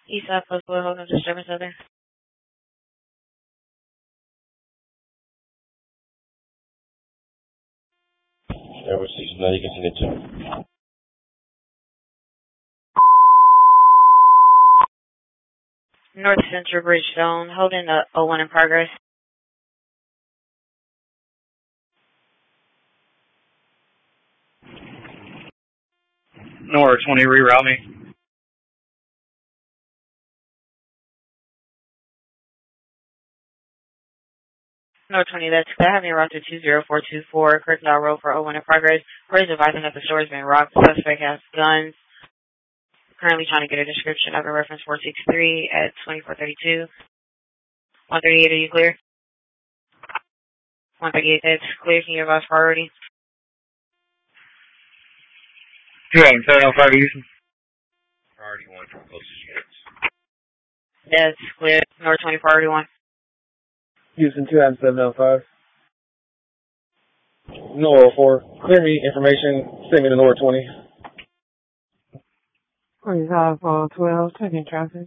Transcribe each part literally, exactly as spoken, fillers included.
Eastside Post Boy holding disturbance out there. There was six now you can send it to. North Central Bridge Zone, holding the oh one in progress. North twenty, reroute me. North twenty, that's I have you route to two zero four two four, Kirkendall Road for oh one in progress. We're advising that the store has been robbed. The suspect has guns. Currently trying to get a description of a reference four six three at twenty-four thirty-two. one thirty-eight, are you clear? one thirty-eight, that's clear. Can you advise priority? two Adam seven oh five, Houston. Priority one from closest units. That's clear. North twenty, priority one. Houston two Adam seven oh five. North four. Clear me information. Send me to North twenty. twenty-five, uh, twelve, taking traffic.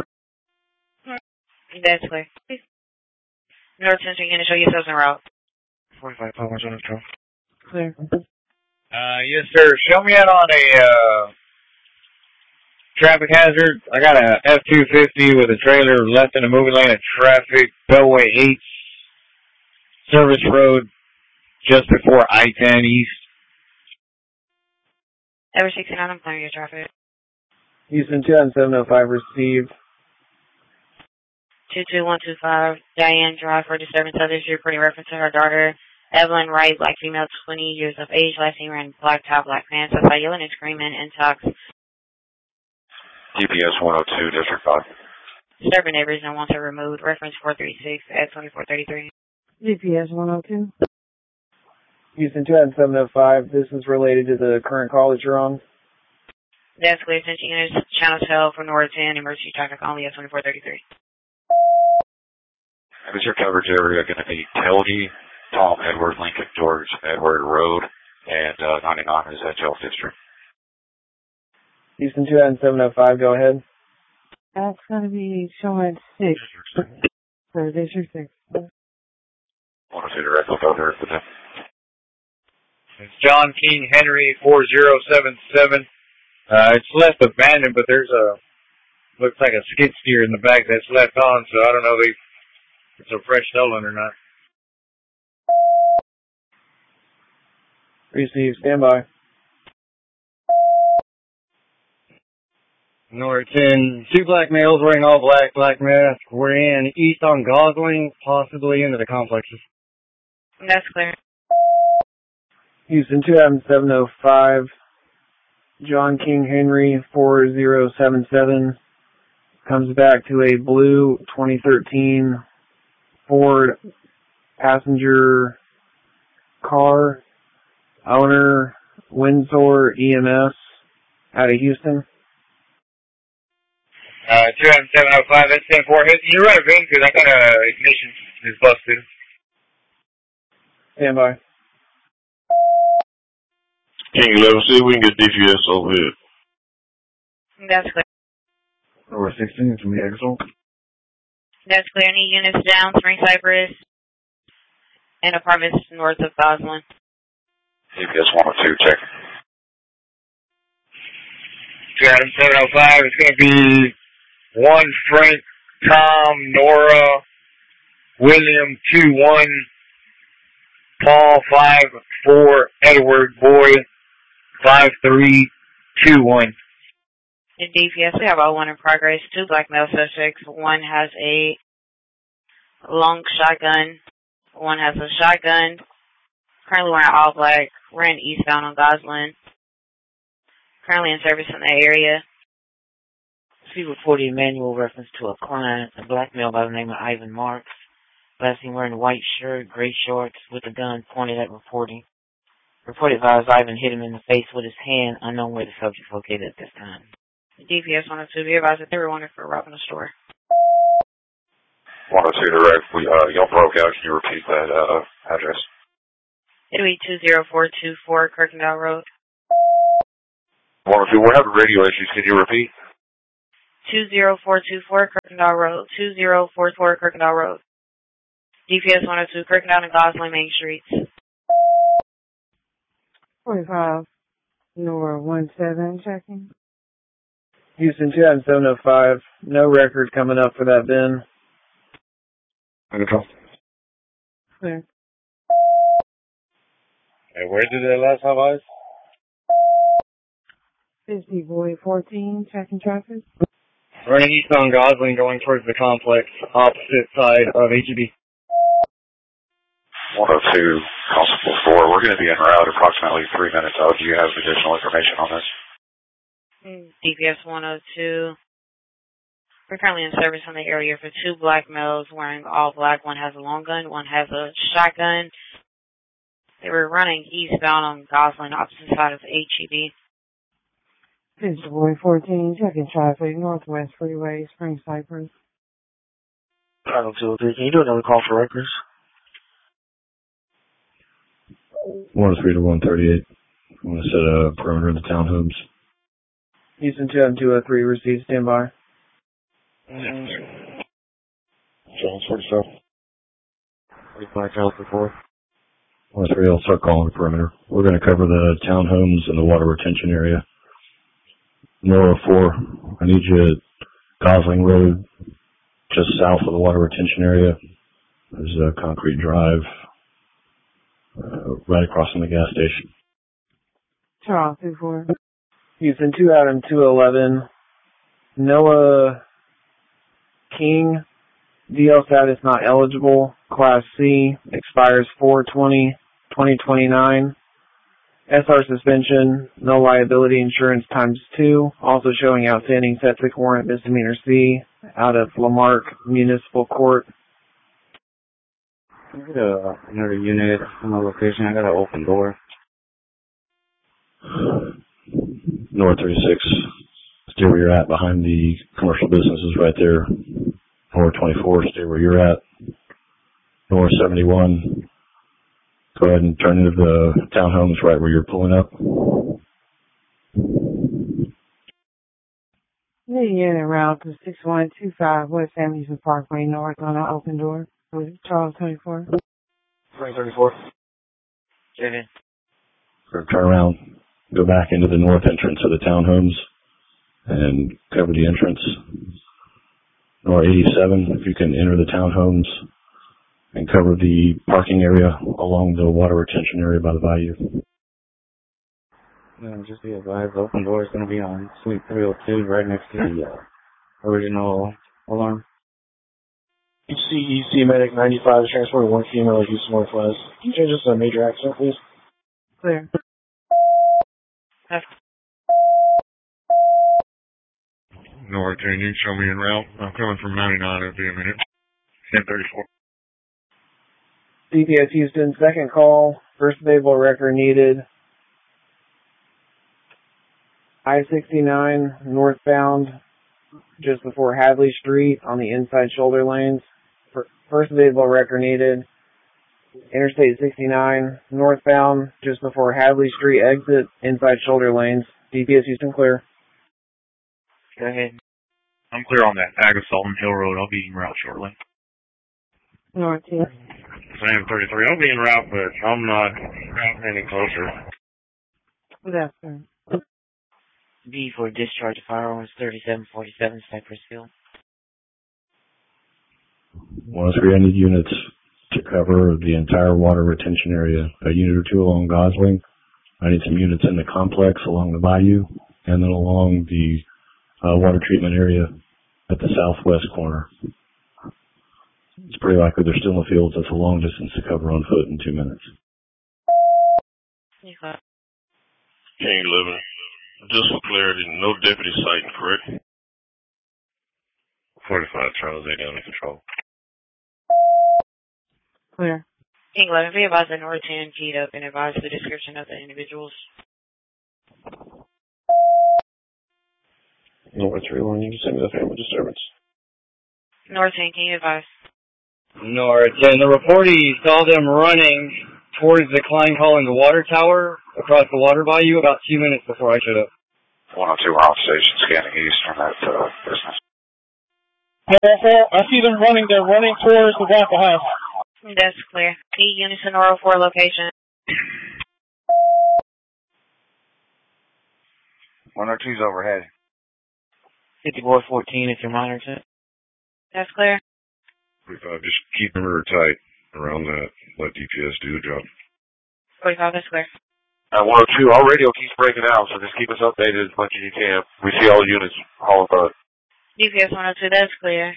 That's clear. North Central, you're going to show yourselves en route. forty-five, five one seven twelve. Clear. Uh, yes, sir. Show me out on a, uh, traffic hazard. I got a F two fifty with a trailer left in a moving lane of traffic, Beltway H, Service Road, just before I ten East. Ever sixty-nine, I'm clearing your traffic. Houston two Adam seven oh five received. two two one two five, Diane Drive for disturbance others. Reporting reference to her daughter, Evelyn Wright, black female, twenty years of age, last seen wearing black top, black pants, outside yelling and screaming, and talks. D P S one oh two, District five. Disturbing neighbors and wants her removed. Reference four three six at twenty-four thirty-three. G P S one oh two. Houston two Adam seven oh five. This is related to the current call that you're on. That's clear. Attention units, channel twelve for North ten, emergency traffic only at twenty-four thirty-three. Is your coverage area going to be Telge, Tom Edward, Lincoln George Edward Road, and uh, ninety-nine is at Gulf District? Houston two Adam seven oh five, go ahead. That's going to be showing six. For District six. one oh two direct, I'll go there for them. It's John King Henry four zero seven seven. Uh, it's left abandoned, but there's a, looks like a skid steer in the back that's left on, so I don't know if it's a fresh stolen or not. Receive, stand by. North ten, two black males wearing all black, black masks. We're in east on Gosling, possibly into the complexes. That's clear. Houston two Adam seven oh five. John King Henry four zero seven seven comes back to a blue twenty thirteen Ford passenger car, owner Windsor E M S out of Houston. Uh, two seven oh five, that's ten four. Can you run a ring because I got a ignition is busted. Stand by. King eleven, see if we can get D P S over here. That's clear. Over sixteen from the Exalt. That's clear. Any units down, Spring Cypress, and apartments north of Gosling. D P S one oh two, check. two seven oh five, it's going to be one Frank, Tom, Nora, William, two one, Paul, five four, Edward, Boy, five three, two one. In D P S, we have all one in progress. Two black male suspects. One has a long shotgun. One has a shotgun. Currently wearing all black. Ran eastbound on Gosling. Currently in service in the area. She reported a manual reference to a client, a black male by the name of Ivan Marks. Last seen wearing a white shirt, gray shorts, with a gun pointed at reporting. Reported advised Ivan hit him in the face with his hand, unknown where the subject is located at this time. D P S one oh two, be advised that they were wanted for robbing a store. one oh two direct, we, uh, y'all broke out. Can you repeat that, uh, address? It'll be two zero four two four, Kirkendall Road. one oh two, we're having radio issues. Can you repeat? two zero four two four Kirkendall Road, two zero four four Kirkendall Road. D P S one oh two, Kirkendall and Gosling Main Streets. forty-five, Nora one seven, checking. Houston two oh seven oh five, no record coming up for that bin. Control. Clear. Hey, where did that last have eyes? fifty, Boy fourteen, checking traffic. Running east on Gosling, going towards the complex, opposite side of H E B. one oh two, Constable four. We're going to be en route approximately three minutes out. Do you have additional information on this? D P S one oh two. We're currently in service in the area for two black males wearing all black. One has a long gun, one has a shotgun. They were running eastbound on Gosling, opposite side of H E B. fifty, Boy fourteen, checking traffic, Northwest Freeway, Spring Cypress. Final two oh three, can you do another call for records? one oh three to one thirty-eight. I'm going to set a perimeter in the townhomes. Houston two oh three, receive standby. Jones forty-seven. forty-five, Charles four. one oh three, I'll start calling the perimeter. We're going to cover the townhomes and the water retention area. Nora four, I need you at Gosling Road, just south of the water retention area. There's a concrete drive uh, right across from the gas station. Charles two four. Houston two Adam two eleven, Noah King, D L status not eligible, Class C, expires four twenty twenty twenty-nine. S R suspension, no liability insurance times two, also showing outstanding Setzik warrant misdemeanor C out of Lamarck Municipal Court. I got a, another unit on my location. I got an open door. North thirty-six, stay where you're at behind the commercial businesses right there. North twenty-four, stay where you're at. North seventy-one, go ahead and turn into the townhomes right where you're pulling up. The unit route to six one two five West Amusement Parkway North on an open door with Charles twenty-four. Frank thirty-four. Chicken. Turn around, go back into the north entrance of the townhomes and cover the entrance. North eighty-seven, if you can enter the townhomes and cover the parking area along the water retention area by the bayou. Yeah, just be advised, the open door is going to be on Suite three oh two, right next to the uh, original alarm. C E C Medic ninety-five is transporting one female at Houston Northwest. Can you change this to a major accident, please? Clear. North, can you show me en route? I'm coming from ninety-nine, it'll be a minute. ten thirty-four. D P S Houston, second call, first available record needed. I sixty-nine northbound, just before Hadley Street on the inside shoulder lanes. First available record needed. Interstate sixty-nine northbound, just before Hadley Street exit, inside shoulder lanes. D P S Houston, clear. Go ahead. I'm clear on that. Agasalton Hill Road. I'll be en route shortly. North here. Same thirty-three. I'll be en route, but I'm not any closer. That's sir. B for discharge of firearms, thirty-seven forty-seven, Cypress Hill. one oh three, I need units to cover the entire water retention area. A unit or two along Gosling. I need some units in the complex along the bayou, and then along the uh, water treatment area at the southwest corner. It's pretty likely they're still in the fields. That's a long distance to cover on foot in two minutes. King eleven. Just for clarity, no deputy sighting, correct? forty-five, Charles eight under control. Clear. King eleven, be advised that North ten keyed up and advise the description of the individuals. North three one, you can send me the family disturbance. North ten, can you advise? North ten, the reportee saw them running towards the Klein calling the water tower across the water bayou about two minutes before I showed up. one oh two, we're on station scanning east from that uh, business. I see them running. They're running towards the Waffle House. That's clear. Need units in Nora four location. one oh two's overhead. fifty-four fourteen if you're monitoring. That's clear. forty-five, just keep the river tight around that. Let D P S do the job. forty-five, that's clear. At one oh two, our radio keeps breaking out, so just keep us updated as much as you can. We see all the units all about. D P S one oh two, that's clear.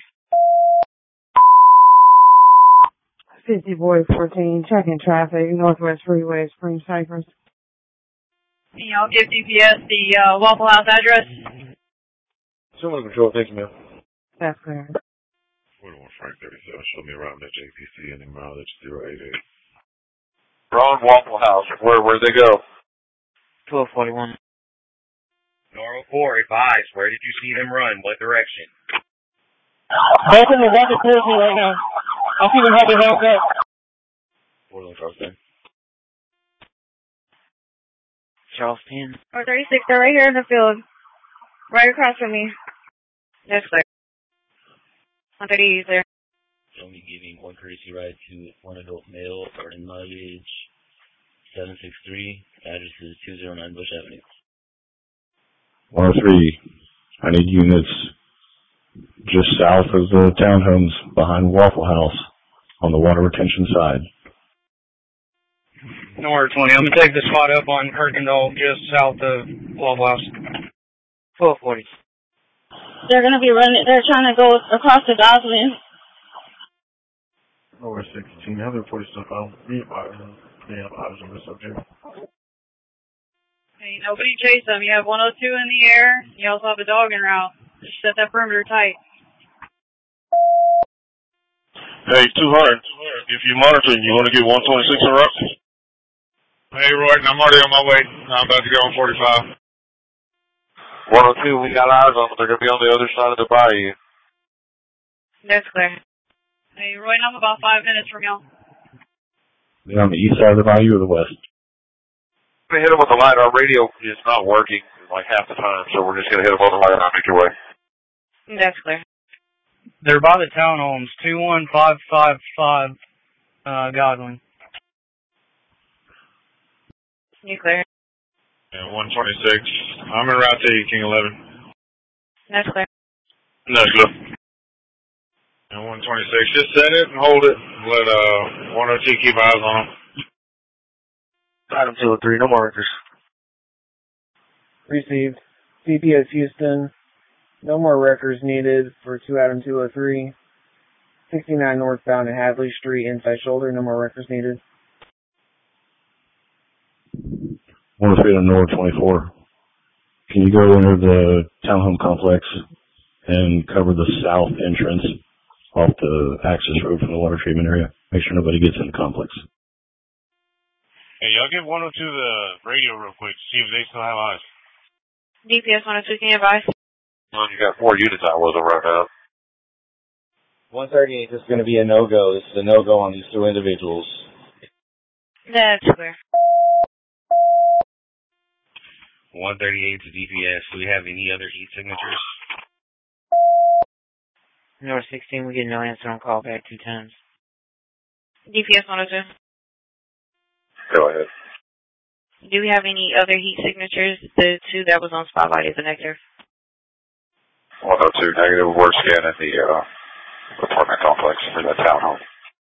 fifty-four fourteen, checking traffic, Northwest Freeway, Spring Cypress. Can y'all give D P S the uh, Waffle House address? Someone control, thank you, ma'am. That's clear. forty-one Frank thirty-seven, show me around that J P C and the mileage zero eight eight. Ron Waffle House, where where'd they go? twelve forty-one. Nora four, advise. Where did you see them run? What direction? Both of them are walking towards me right now. I see them have their hands up. Portland Crossing. Charles ten. four thirty-six, they're right here in the field. Right across from me. That's clear. one thirty, clear. Show me giving one courtesy ride to one adult male, starting mileage seven six three. Address is two oh nine Bush Avenue. one oh three, I need units just south of the townhomes behind Waffle House on the water retention side. Nora twenty, I'm going to take the spot up on Herkendall just south of Waffle House. twelve forty. They're going to be running, they're trying to go across the Goslin. Nora sixteen, have them forty stuff out. Be advised. They have eyes on the subject. Hey, nobody chase them. You have one oh two in the air. You also have a dog en route. Just set that perimeter tight. Hey, two hundred. If you're monitoring, you want to get one twenty-six in route? Hey, Roy, I'm already on my way. I'm about to go on forty-five. one oh two, we got eyes on them. They're going to be on the other side of the bayou. That's clear. Hey, Roy, I'm about five minutes from y'all. They're on the east side of the bayou or the west? We hit them with the light. Our radio is not working like half the time, so we're just going to hit them with the light and make your way. That's clear. They're by the townhomes, two one five five five, uh, Godwin. You clear. Yeah, one twenty-six. I'm en route to you, King eleven. That's clear. No, good. And one twenty-six, just set it and hold it. Let uh one oh two keep eyes on them. Item two oh three, no more records. Received. D P S Houston, no more records needed for two Adam two oh three. sixty-nine northbound at Hadley Street, inside shoulder, no more records needed. one oh three to Nora twenty-four. Can you go into the townhome complex and cover the south entrance off the access road from the water treatment area? Make sure nobody gets in the complex. Hey, y'all give one oh two the radio real quick, see if they still have eyes. D P S one oh two, can you advise? Well, you got four units out with them right now. one thirty-eight is going to be a no-go. This is a no-go on these two individuals. That's clear. one thirty-eight to D P S. Do we have any other heat signatures? North sixteen, we get no answer on call back two times. D P S one oh two. Go ahead. Do we have any other heat signatures? The two that was on Spotlight is the nectar. one oh two negative. We're scanning the uh, apartment complex for that townhome.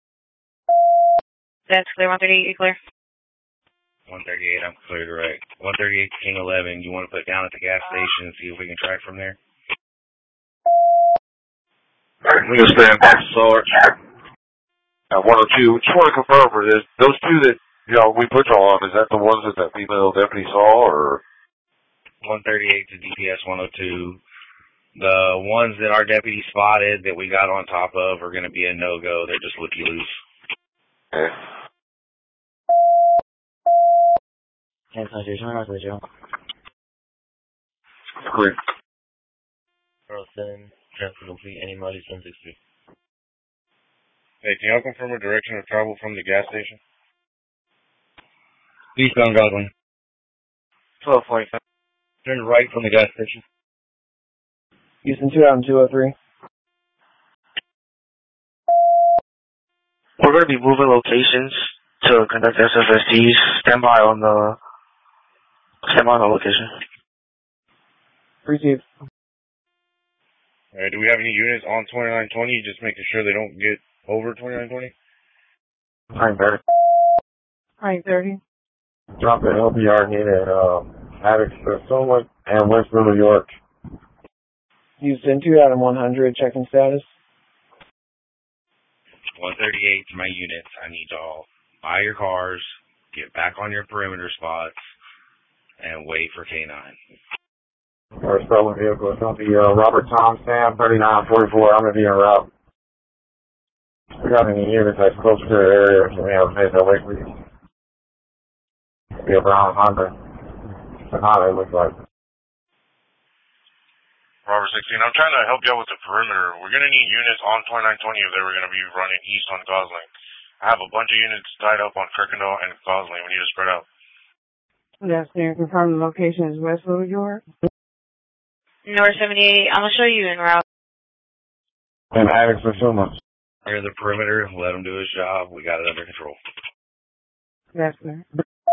That's clear. one thirty-eight, you clear? one thirty-eight, I'm clear direct. one thirty-eight to King eleven. You want to put down at the gas station and see if we can track from there? We can stand by, Sarge. Now, one oh two, just want to confirm for this. Those two that, you know, we put y'all on, is that the ones that that female deputy saw, or? one thirty-eight to D P S one oh two. The ones that our deputy spotted that we got on top of are going to be a no-go. They're just looky-loose. Okay. Ten concentration, I'm not going to jail. Clear. Charles seven, transfer complete, any mileage seven six three. Hey, can y'all confirm a direction of travel from the gas station? Eastbound Godwin. twelve forty-five. Turn right from the gas station. Houston two out in two oh three. We're going to be moving locations to conduct S F S Ts. Stand by on the stand by on the location. Received. Alright, do we have any units on twenty-nine twenty? Just making sure they don't get over twenty-nine twenty? Alright, thirty. Alright, thirty. Drop an L P R hit at uh, Addicts Pursuit and West New York. Houston two out in one hundred. Checking status. one thirty-eight to my units. I need y'all buy your cars, get back on your perimeter spots, and wait for K nine. Or stolen vehicle. It's going to be uh, Robert Tom Sam, thirty-nine forty-four. I'm going to be en route. We got any units that's close to the area, so we have to take that way, please. Be around Honda. That's how it looks like. Robert sixteen, I'm trying to help you out with the perimeter. We're going to need units on twenty-nine twenty if they were going to be running east on Gosling. I have a bunch of units tied up on Kirkendall and Gosling. We need to spread out. Yes, sir. Confirm the location is West New York. North seventy-eight, I'm going to show you en route. And Addicts Pursuit. Clear the perimeter, let him do his job. We got it under control. Yes, sir.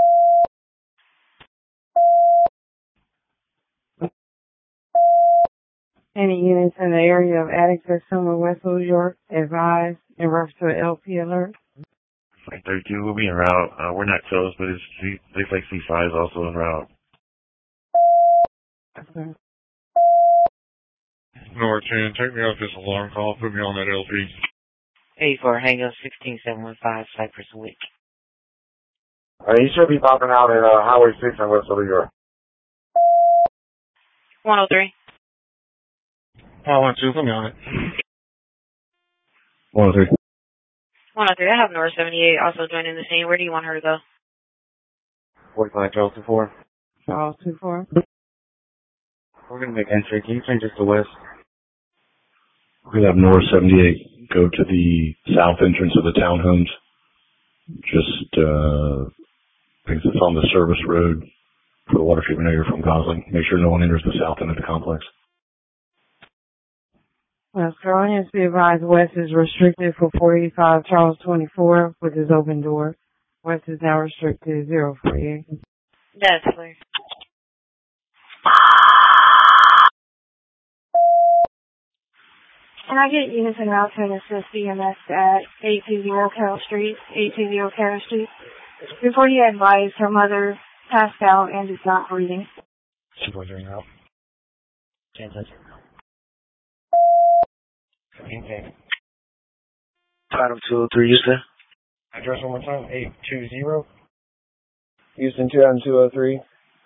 Any units in the area of Addicts Pursuit, West New York, advised in reference to an L P alert. Like thirty-two, we'll be en route. Uh, we're not close, but it's C- looks like C five is also en route. Yes, sir. North ten, take me off this alarm call. Put me on that L P. eighty-four, hang up sixteen seven one five, Cypress Wick. Uh, you should be popping out at uh, Highway six in West New York. one oh three. I want to. Put me on it. one oh three. one oh three, I have North seventy-eight also joining the scene. Where do you want her to go? forty-five, Charles two four. Charles two four. We're going to make entry. Can you change this to west? We're going to have North seventy-eight go to the south entrance of the townhomes. Just, uh, because it's on the service road for the water treatment area from Gosling. Make sure no one enters the south end of the complex. West Carolinians be advised West is restricted for four eighty-five Charles twenty-four with his open door. West is now restricted zero forty-eight. That's clear. Can I get units en route to an assist B M S at eight two zero Carroll Street, eight two zero Carroll Street? Before you advise, her mother passed out and is not breathing. She was en route. Okay. Item two oh three, Houston. Address one more time, eight two zero. Houston two out in two oh three.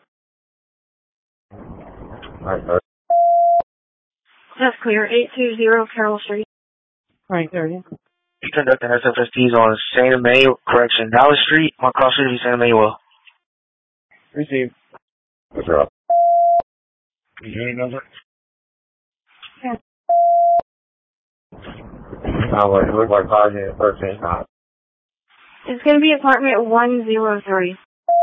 That's clear, eight two zero Carroll Street. Right, thirty. We conducting S F S Ts on Saint Emmanuel, correction, Dallas Street, on cross street of Saint Emmanuel. Received. What's up? Unit number? Yeah. Sounds like it looks like five unit thirteen. It's going to be apartment one oh three.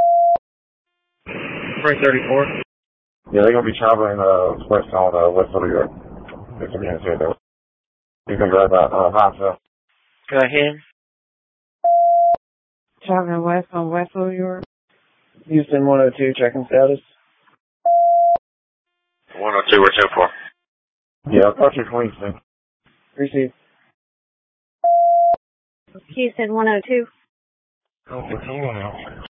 Right, thirty-four. Yeah, they're going to be traveling uh, west on uh, West New York. It's going to though. You can drive out uh, Honda. Go ahead. Traveling west on West New York. Houston one oh two, checking status. one oh two, we're ten four. Yeah, approach your Queenston. Received. Houston one oh two. Oh, we're going out.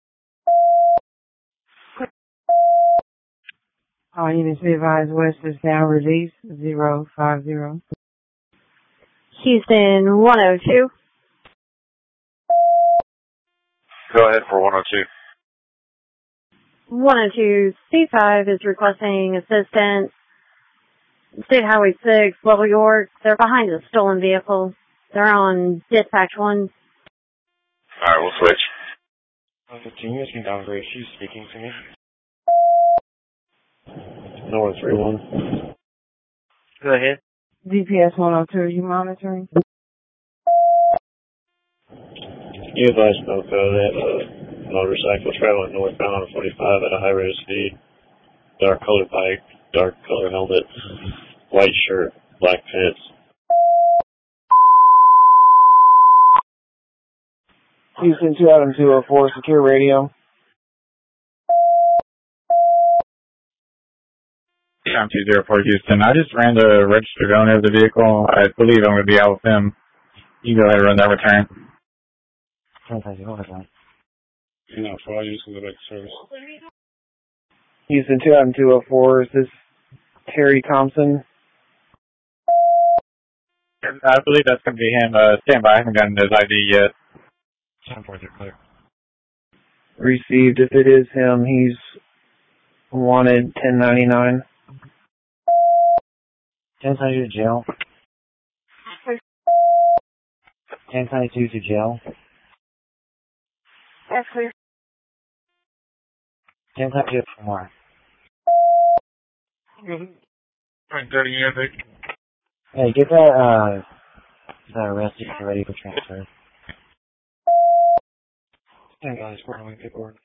All units be advised West is now released zero five zero. Houston one oh two. Go ahead for one oh two. one oh two, C five is requesting assistance. State Highway six, Little York. They're behind a stolen vehicle. They're on dispatch one. Alright, we'll switch. Uh, fifteen, you can downgrade. She's speaking to me. North three one. Go ahead. D P S one oh two, are you monitoring? You advise Moco that uh, motorcycle traveling northbound on forty-five at a high rate of speed. dark colored bike, dark color helmet, white shirt, black pants. Houston two Adam two oh four, secure radio. I'm two zero four Houston. I just ran the registered owner of the vehicle. I believe I'm going to be out with him. You can go ahead and run that return. You know, for all use in the back service. Houston two Adam two oh four, is this Terry Thompson? I believe that's going to be him. Uh, stand by. I haven't gotten his I D yet. ten four, they're clear. Received. If it is him, he's wanted ten ninety-nine. ten ninety-two to jail. ten ninety-two to jail. That's clear. ten ninety-two for more. Right, thirty, yeah, they. Hey, get that, uh, that arrested and ready for transfer. Hey guys, we're on paperwork.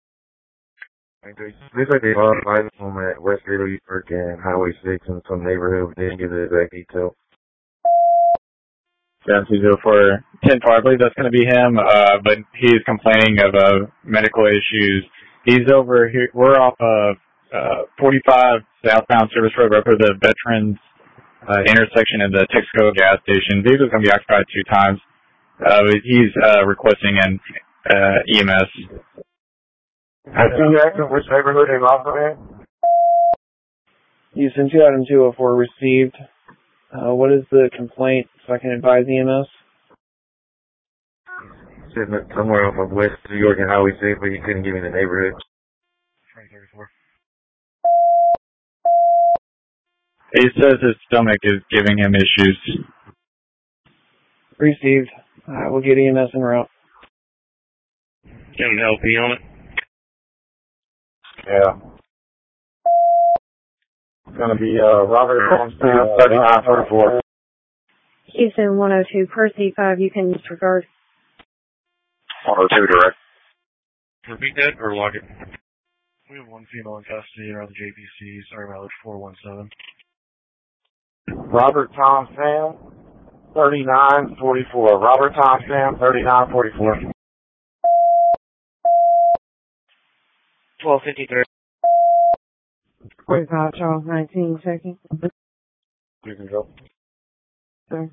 Looks like they lost five of them at West Riddle Park and Highway six in some neighborhood. They didn't give the exact detail. seven two zero four, ten four, I believe that's going to be him, uh, but he's complaining of uh, medical issues. He's over here. We're off of uh, forty-five southbound service road, right for the Veterans uh, intersection and the Texaco gas station. Vehicle's going to be occupied two times. Uh, he's uh, requesting an uh, E M S. I think Jackson, which neighborhood they lost them in? Houston two Adam two oh four received. Uh, what is the complaint so I can advise E M S? Sitting somewhere off of West New York and Highway six, but you couldn't give me the neighborhood. He says his stomach is giving him issues. Received. I will get E M S en route. Get an L P on it. Yeah. It's going to be uh, Robert Holmeston, thirty-nine forty-four. Houston one oh two, Percy five, you can disregard. one oh two direct. Repeat that or log it? We have one female in custody around the J P C, sorry mileage four one seven. Robert Tom Sam, thirty-nine forty-four. Robert Tom Sam, thirty-nine forty-four. twelve fifty-three. forty-five Charles nineteen, second. You can go. Sir.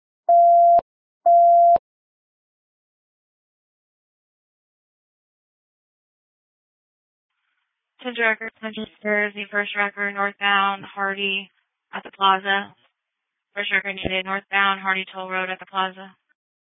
Tenth record, Tenth the first record, northbound, Hardy at the plaza. First record needed, northbound, Hardy Toll Road at the plaza.